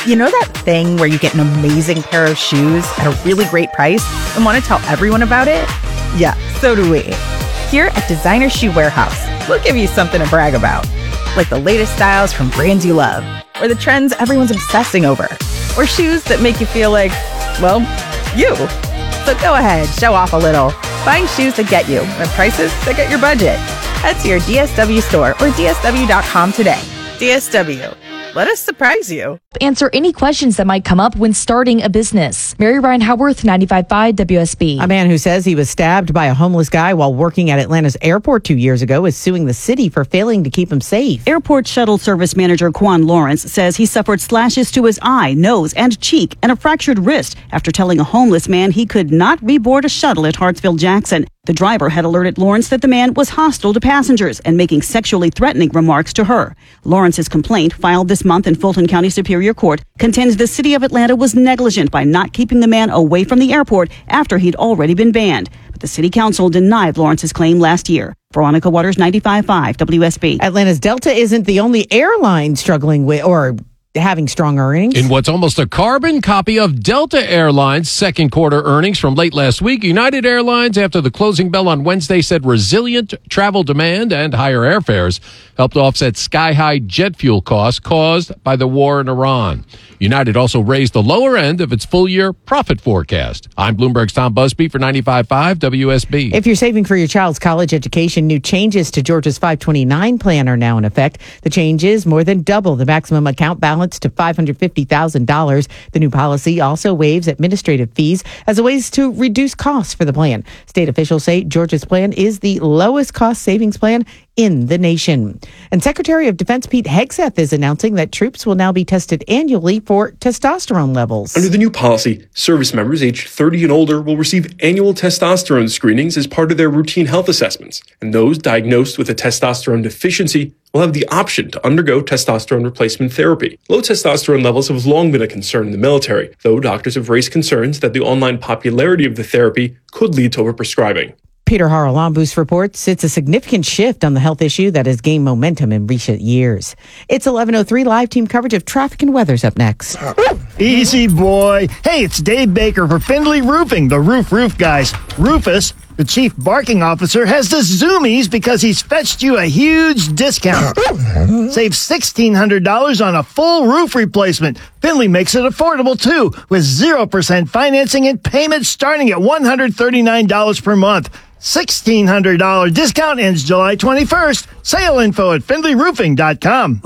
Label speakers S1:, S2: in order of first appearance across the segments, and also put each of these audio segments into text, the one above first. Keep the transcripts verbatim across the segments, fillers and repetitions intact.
S1: You know that thing where you get an amazing pair of shoes at a really great price and want to tell everyone about it? Yeah, so do we. Here at Designer Shoe Warehouse, we'll give you something to brag about, like the latest styles from brands you love, or the trends everyone's obsessing over, or shoes that make you feel like, well, you. So go ahead, show off a little. Find shoes that get you at prices that get your budget. Head to your D S W store or D S W dot com today. D S W. Let us surprise you.
S2: Answer any questions that might come up when starting a business. Mary Ryan Howarth, ninety-five point five W S B.
S3: A man who says he was stabbed by a homeless guy while working at Atlanta's airport two years ago is suing the city for failing to keep him safe.
S4: Airport shuttle service manager Quan Lawrence says he suffered slashes to his eye, nose, and cheek and a fractured wrist after telling a homeless man he could not reboard a shuttle at Hartsfield-Jackson. The driver had alerted Lawrence that the man was hostile to passengers and making sexually threatening remarks to her. Lawrence's complaint, filed this month in Fulton County Superior Court, contends the city of Atlanta was negligent by not keeping the man away from the airport after he'd already been banned. But the city council denied Lawrence's claim last year. Veronica Waters, ninety-five point five W S B.
S3: Atlanta's Delta isn't the only airline struggling with or having strong earnings.
S5: In what's almost a carbon copy of Delta Airlines' second quarter earnings from late last week, United Airlines, after the closing bell on Wednesday, said resilient travel demand and higher airfares helped offset sky-high jet fuel costs caused by the war in Iran. United also raised the lower end of its full-year profit forecast. I'm Bloomberg's Tom Busby for ninety-five point five W S B.
S3: If you're saving for your child's college education, new changes to Georgia's five twenty-nine plan are now in effect. The changes more than double the maximum account balance to five hundred fifty thousand dollars. The new policy also waives administrative fees as a way to reduce costs for the plan. State officials say Georgia's plan is the lowest cost savings plan in the nation. And Secretary of Defense Pete Hegseth is announcing that troops will now be tested annually for testosterone levels.
S6: Under the new policy, service members aged thirty and older will receive annual testosterone screenings as part of their routine health assessments, and those diagnosed with a testosterone deficiency will have the option to undergo testosterone replacement therapy. Low testosterone levels have long been a concern in the military, though doctors have raised concerns that the online popularity of the therapy could lead to overprescribing.
S3: Peter Haralambous reports it's a significant shift on the health issue that has gained momentum in recent years. It's eleven oh three. Live team coverage of traffic and weather's up next.
S7: Easy, boy. Hey, it's Dave Baker for Findlay Roofing, the roof roof guys. Rufus, the chief barking officer, has the zoomies because he's fetched you a huge discount. Save sixteen hundred dollars on a full roof replacement. Findlay makes it affordable, too, with zero percent financing and payments starting at one hundred thirty-nine dollars per month. sixteen hundred dollars discount ends July twenty-first. Sale info at findlay roofing dot com.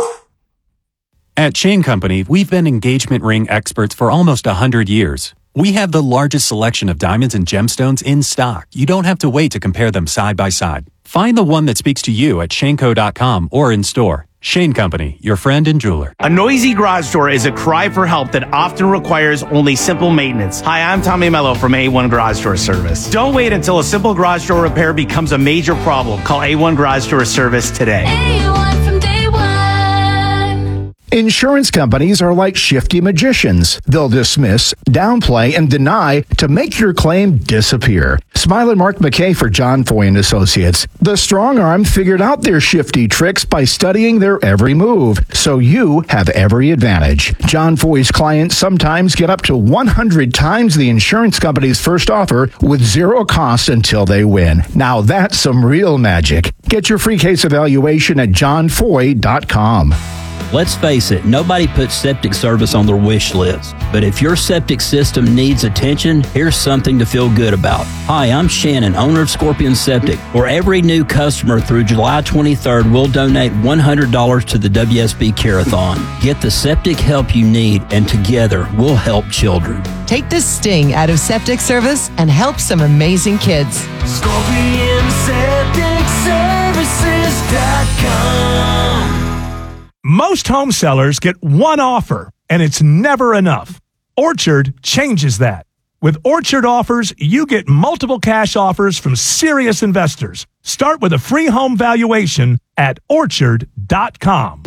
S8: At Chain Company, we've been engagement ring experts for almost one hundred years. We have the largest selection of diamonds and gemstones in stock. You don't have to wait to compare them side by side. Find the one that speaks to you at shane co dot com or in store. Shane Company, your friend and jeweler.
S9: A noisy garage door is a cry for help that often requires only simple maintenance. Hi, I'm Tommy Mello from A one Garage Door Service. Don't wait until a simple garage door repair becomes a major problem. Call A one Garage Door Service today.
S10: A one from day one.
S11: Insurance companies are like shifty magicians. They'll dismiss, downplay, and deny to make your claim disappear. Smile and Mark McKay for John Foy and Associates. The strong arm figured out their shifty tricks by studying their every move, so you have every advantage. John Foy's clients sometimes get up to one hundred times the insurance company's first offer with zero cost until they win. Now that's some real magic. Get your free case evaluation at john foy dot com.
S12: Let's face it, nobody puts septic service on their wish list. But if your septic system needs attention, here's something to feel good about. Hi, I'm Shannon, owner of Scorpion Septic. For every new customer through July twenty-third, we'll donate one hundred dollars to the W S B Care-a-thon. Get the septic help you need, and together we'll help children.
S13: Take the sting out of septic service and help some amazing kids.
S10: Scorpion Septic Services dot com.
S14: Most home sellers get one offer, and it's never enough. Orchard changes that. With Orchard offers, you get multiple cash offers from serious investors. Start with a free home valuation at orchard dot com.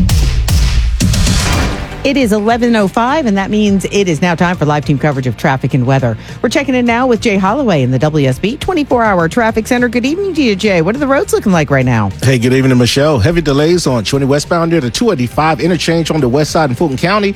S3: It is eleven oh five, and that means it is now time for live team coverage of traffic and weather. We're checking in now with Jay Holloway in the W S B twenty-four hour Traffic Center. Good evening to you, Jay. What are the roads looking like right now?
S15: Hey, good evening, Michelle. Heavy delays on twenty westbound near the two eighty-five interchange on the west side in Fulton County.